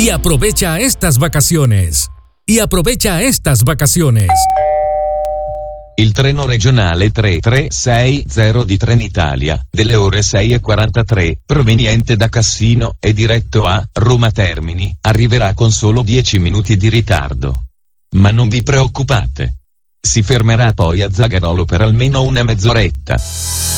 y aprovecha estas vacaciones. Il treno regionale 3360 di Trenitalia, delle ore 6:43, proveniente da Cassino e diretto a Roma Termini, arriverà con solo 10 minuti di ritardo. Ma non vi preoccupate. Si fermerà poi a Zagarolo per almeno una mezz'oretta.